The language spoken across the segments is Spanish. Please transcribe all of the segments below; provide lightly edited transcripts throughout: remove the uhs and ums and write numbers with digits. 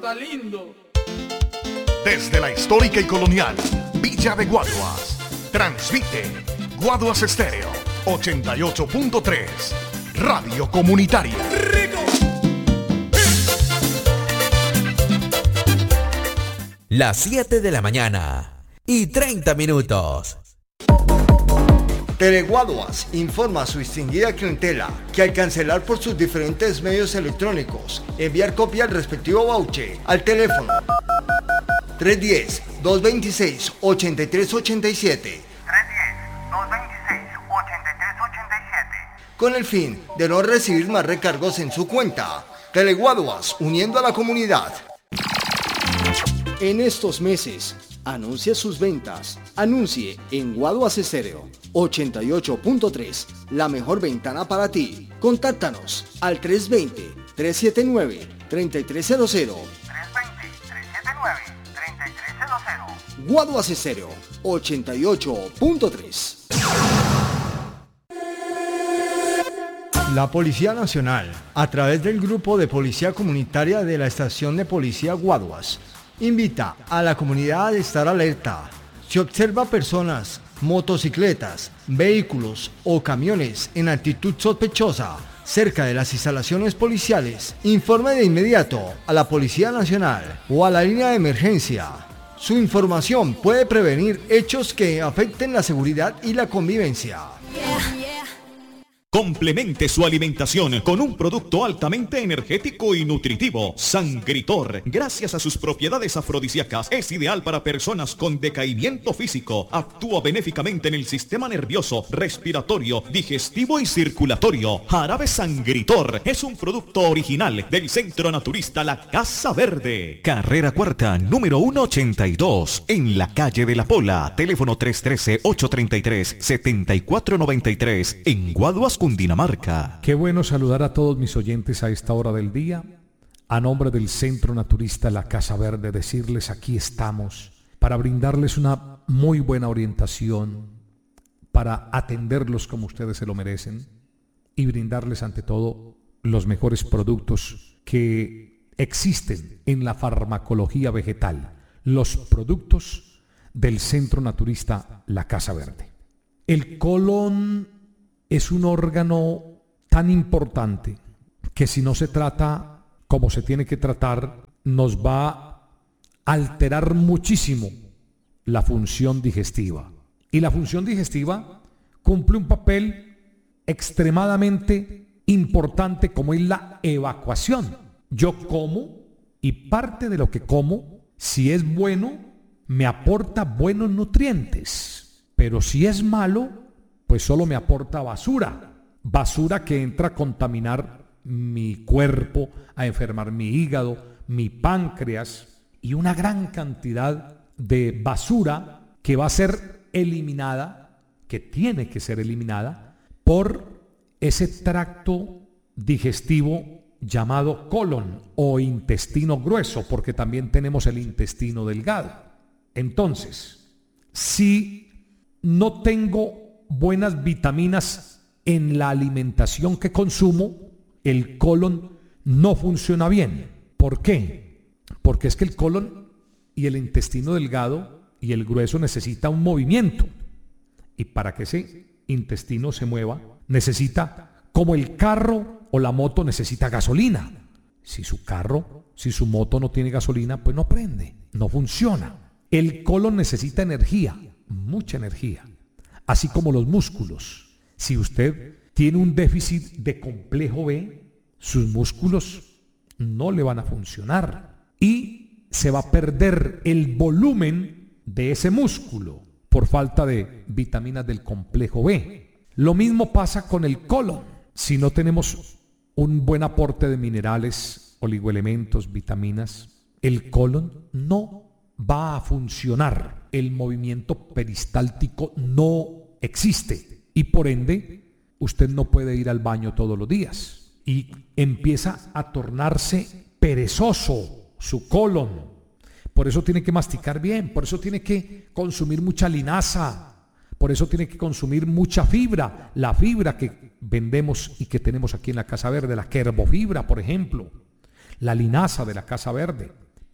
está lindo. Desde la histórica y colonial Villa de Guaduas, transmite Guaduas Estéreo 88.3, Radio Comunitaria. ¡Rico! Las 7 de la mañana y 30 minutos. Teleguaduas informa a su distinguida clientela que al cancelar por sus diferentes medios electrónicos, enviar copia al respectivo voucher al teléfono 310-226-8387 con el fin de no recibir más recargos en su cuenta. Teleguaduas, uniendo a la comunidad. En estos meses, anuncie sus ventas. Anuncie en Guaduas Estéreo 88.3, la mejor ventana para ti. Contáctanos al 320-379-3300. 320-379-3300. Guaduas Estéreo 88.3. La Policía Nacional, a través del Grupo de Policía Comunitaria de la Estación de Policía Guaduas, invita a la comunidad a estar alerta. Si observa personas, motocicletas, vehículos o camiones en actitud sospechosa cerca de las instalaciones policiales, informe de inmediato a la Policía Nacional o a la línea de emergencia. Su información puede prevenir hechos que afecten la seguridad y la convivencia. Complemente su alimentación con un producto altamente energético y nutritivo. Sangritor, gracias a sus propiedades afrodisíacas, es ideal para personas con decaimiento físico. Actúa benéficamente en el sistema nervioso, respiratorio, digestivo y circulatorio. Jarabe Sangritor es un producto original del Centro Naturista La Casa Verde. Carrera Cuarta, número 182, en la calle de La Pola. Teléfono 313-833-7493, en Guaduas, Cundinamarca. Qué bueno saludar a todos mis oyentes a esta hora del día. A nombre del Centro Naturista La Casa Verde, decirles aquí estamos para brindarles una muy buena orientación, para atenderlos como ustedes se lo merecen y brindarles ante todo los mejores productos que existen en la farmacología vegetal, los productos del Centro Naturista La Casa Verde. El colon es un órgano tan importante que si no se trata como se tiene que tratar, nos va a alterar muchísimo la función digestiva. Y la función digestiva cumple un papel extremadamente importante como es la evacuación. Yo como y parte de lo que como, si es bueno, me aporta buenos nutrientes. Pero si es malo, pues solo me aporta basura. Basura que entra a contaminar mi cuerpo, a enfermar mi hígado, mi páncreas y una gran cantidad de basura que va a ser eliminada, que tiene que ser eliminada por ese tracto digestivo llamado colon o intestino grueso, porque también tenemos el intestino delgado. Entonces, si no tengo buenas vitaminas en la alimentación que consumo, el colon no funciona bien. ¿Por qué? Porque es que el colon y el intestino delgado y el grueso necesita un movimiento. Y para que ese intestino se mueva, necesita, como el carro o la moto necesita gasolina. Si su carro, si su moto no tiene gasolina, pues no prende, no funciona. El colon necesita energía, mucha energía. Así como los músculos. Si usted tiene un déficit de complejo B, sus músculos no le van a funcionar y se va a perder el volumen de ese músculo por falta de vitaminas del complejo B. Lo mismo pasa con el colon. Si no tenemos un buen aporte de minerales, oligoelementos, vitaminas, el colon no va a funcionar. El movimiento peristáltico no existe y por ende usted no puede ir al baño todos los días y empieza a tornarse perezoso su colon. Por eso tiene que masticar bien, por eso tiene que consumir mucha linaza, por eso tiene que consumir mucha fibra, la fibra que vendemos y que tenemos aquí en la Casa Verde, la querbofibra, por ejemplo, la linaza de la Casa Verde,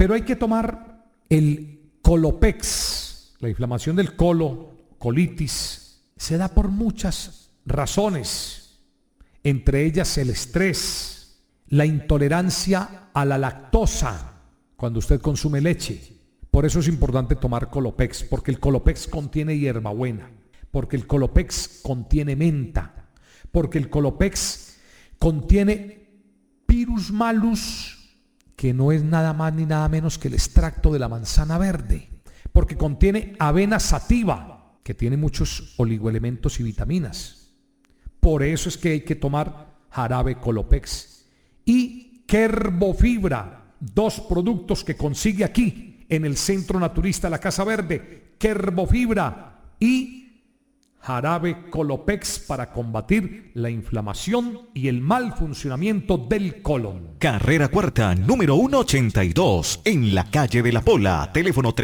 Pero hay que tomar el Colopex. La inflamación del colitis, se da por muchas razones, entre ellas el estrés, la intolerancia a la lactosa cuando usted consume leche. Por eso es importante tomar Colopex, porque el Colopex contiene hierbabuena, porque el Colopex contiene menta, porque el Colopex contiene Pyrus malus, que no es nada más ni nada menos que el extracto de la manzana verde, porque contiene avena sativa, que tiene muchos oligoelementos y vitaminas. Por eso es que hay que tomar jarabe Colopex y Kerbofibra, 2 productos que consigue aquí en el Centro Naturista La Casa Verde, Kerbofibra y jarabe Colopex para combatir la inflamación y el mal funcionamiento del colon. Carrera Cuarta, número 182, en la calle de la Pola, teléfono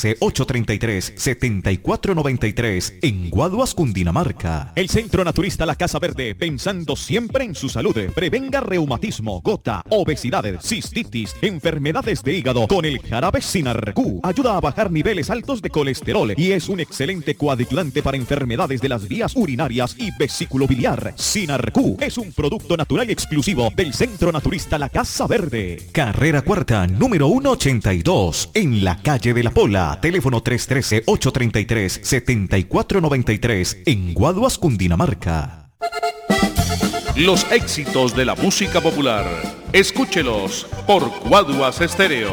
313-833-7493, en Guaduas, Cundinamarca. El Centro Naturista La Casa Verde, pensando siempre en su salud. Prevenga reumatismo, gota, obesidad, cistitis, enfermedades de hígado con el jarabe Sinarq. Ayuda a bajar niveles altos de colesterol y es un excelente coadjuvante para enfermedades de las vías urinarias y vesículo biliar. Sinarq es un producto natural exclusivo del Centro Naturista La Casa Verde. Carrera Cuarta, número 182, en la calle de la Pola, teléfono 313-833-7493, en Guaduas, Cundinamarca. Los éxitos de la música popular, escúchelos por Guaduas Estéreo.